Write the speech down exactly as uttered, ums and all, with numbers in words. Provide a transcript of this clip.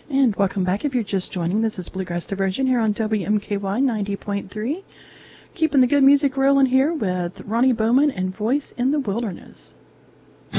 And welcome back if you're just joining. This is Bluegrass Diversion here on W M K Y ninety point three. Keeping the good music rolling here with Ronnie Bowman and Voice in the Wilderness.